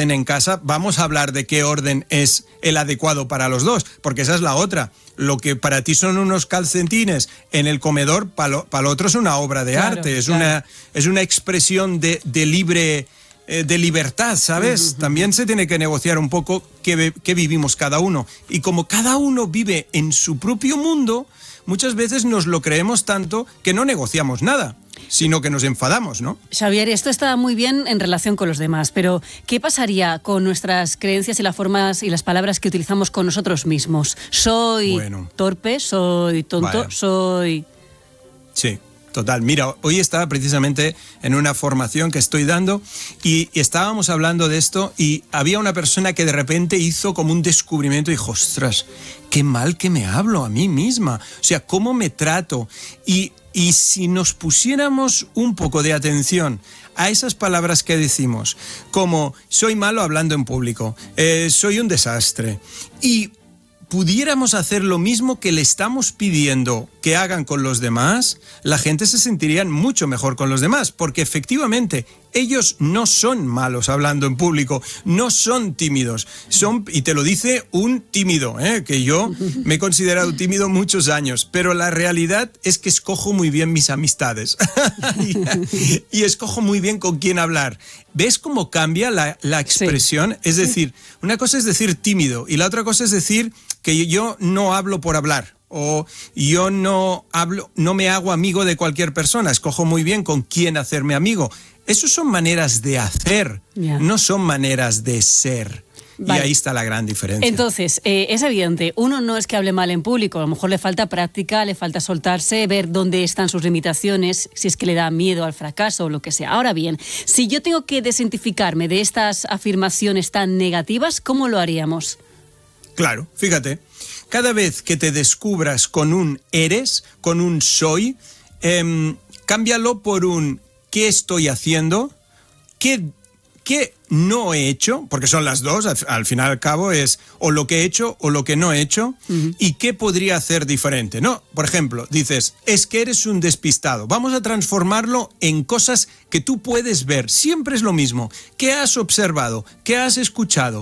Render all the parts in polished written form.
orden en casa, vamos a hablar de qué orden es el adecuado para los dos, porque esa es la otra. Lo que para ti son unos calcetines en el comedor, para el otro es una obra de arte, es una expresión de libertad, ¿sabes? También se tiene que negociar un poco qué vivimos cada uno. Y como cada uno vive en su propio mundo, muchas veces nos lo creemos tanto que no negociamos nada, sino que nos enfadamos, ¿no? Xavier, esto está muy bien en relación con los demás, pero ¿qué pasaría con nuestras creencias y las formas y las palabras que utilizamos con nosotros mismos? Soy torpe, soy tonto, soy... Sí. Total, mira, hoy estaba precisamente en una formación que estoy dando y estábamos hablando de esto y había una persona que de repente hizo como un descubrimiento y dijo, ostras, qué mal que me hablo a mí misma, o sea, cómo me trato. Y si nos pusiéramos un poco de atención a esas palabras que decimos, como soy malo hablando en público, soy un desastre, y pudiéramos hacer lo mismo que le estamos pidiendo que hagan con los demás, la gente se sentiría mucho mejor con los demás, porque efectivamente ellos no son malos hablando en público, no son tímidos, y te lo dice un tímido, que yo me he considerado tímido muchos años, pero la realidad es que escojo muy bien mis amistades y escojo muy bien con quién hablar. ¿Ves cómo cambia la expresión? Sí. Es decir, una cosa es decir tímido y la otra cosa es decir que yo no hablo por hablar. O yo no me hago amigo de cualquier persona, escojo muy bien con quién hacerme amigo. Esas son maneras de hacer, no son maneras de ser. Vale. Y ahí está la gran diferencia. Entonces, es evidente, uno no es que hable mal en público, a lo mejor le falta práctica, le falta soltarse, ver dónde están sus limitaciones, si es que le da miedo al fracaso o lo que sea. Ahora bien, si yo tengo que desidentificarme de estas afirmaciones tan negativas, ¿cómo lo haríamos? Claro, fíjate. Cada vez que te descubras con un eres, con un soy, cámbialo por un ¿qué estoy haciendo? ¿Qué no he hecho? Porque son las dos, al final y al cabo es o lo que he hecho o lo que no he hecho. ¿Y qué podría hacer diferente? No, por ejemplo, dices, es que eres un despistado. Vamos a transformarlo en cosas que tú puedes ver. Siempre es lo mismo. ¿Qué has observado? ¿Qué has escuchado?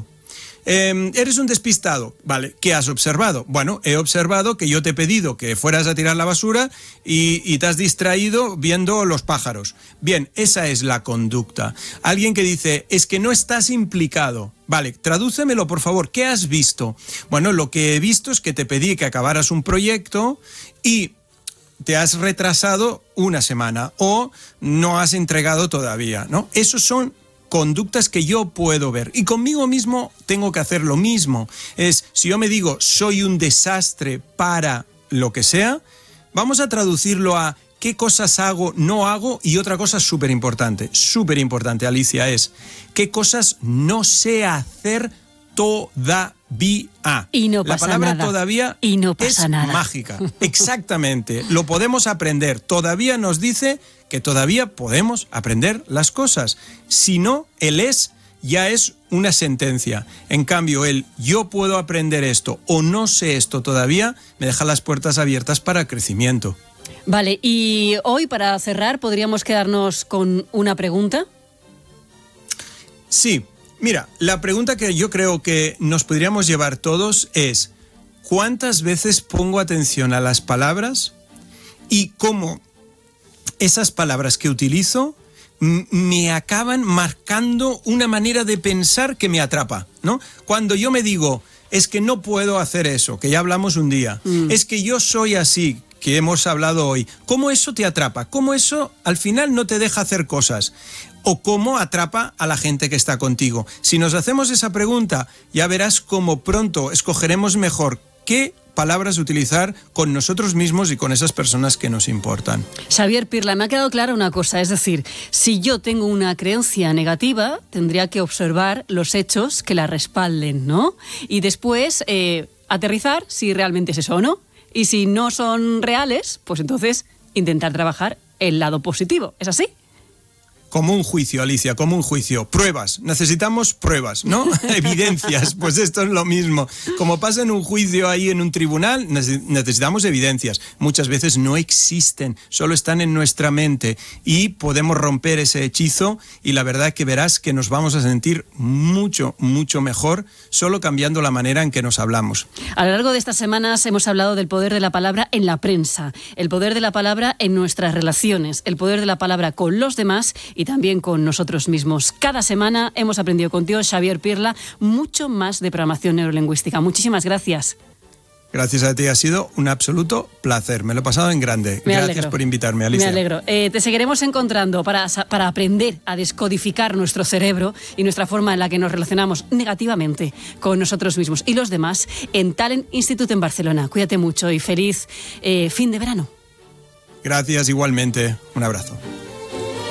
Eres un despistado, vale, ¿qué has observado? Bueno, he observado que yo te he pedido que fueras a tirar la basura y te has distraído viendo los pájaros. Bien, esa es la conducta. Alguien que dice, es que no estás implicado. Vale, tradúcemelo por favor, ¿qué has visto? Bueno, lo que he visto es que te pedí que acabaras un proyecto y te has retrasado una semana o no has entregado todavía, ¿no? Esos son conductas que yo puedo ver y conmigo mismo tengo que hacer lo mismo. Si yo me digo soy un desastre para lo que sea, vamos a traducirlo a qué cosas hago, no hago, y otra cosa súper importante, Alicia, es qué cosas no sé hacer todavía. Y no pasa la palabra nada. Todavía y no pasa es nada. Mágica. Exactamente. Lo podemos aprender. Todavía nos dice que todavía podemos aprender las cosas. Si no, el es ya es una sentencia. En cambio, el yo puedo aprender esto o no sé esto todavía me deja las puertas abiertas para crecimiento. Vale, y hoy para cerrar, ¿podríamos quedarnos con una pregunta? Sí. Mira, la pregunta que yo creo que nos podríamos llevar todos es ¿cuántas veces pongo atención a las palabras y cómo esas palabras que utilizo me acaban marcando una manera de pensar que me atrapa, ¿no? Cuando yo me digo, es que no puedo hacer eso, que ya hablamos un día, es que yo soy así, que hemos hablado hoy, ¿cómo eso te atrapa? ¿Cómo eso al final no te deja hacer cosas? ¿O cómo atrapa a la gente que está contigo? Si nos hacemos esa pregunta, ya verás cómo pronto escogeremos mejor qué palabras utilizar con nosotros mismos y con esas personas que nos importan. Xavier Pirla, me ha quedado clara una cosa, es decir, si yo tengo una creencia negativa, tendría que observar los hechos que la respalden, ¿no? Y después aterrizar si realmente es eso o no. Y si no son reales, pues entonces intentar trabajar el lado positivo. ¿Es así? Como un juicio, Alicia, como un juicio. Pruebas, necesitamos pruebas, ¿no? Evidencias, pues esto es lo mismo. Como pasa en un juicio ahí en un tribunal, necesitamos evidencias. Muchas veces no existen, solo están en nuestra mente y podemos romper ese hechizo y la verdad que verás que nos vamos a sentir mucho, mucho mejor solo cambiando la manera en que nos hablamos. A lo largo de estas semanas hemos hablado del poder de la palabra en la prensa, el poder de la palabra en nuestras relaciones, el poder de la palabra con los demás y también con nosotros mismos. Cada semana hemos aprendido contigo, Xavier Pirla, mucho más de programación neurolingüística. Muchísimas gracias. Gracias a ti, ha sido un absoluto placer. Me lo he pasado en grande. Gracias por invitarme, Alicia. Me alegro. Te seguiremos encontrando para aprender a descodificar nuestro cerebro y nuestra forma en la que nos relacionamos negativamente con nosotros mismos y los demás en Talent Institute en Barcelona. Cuídate mucho y feliz fin de verano. Gracias igualmente. Un abrazo.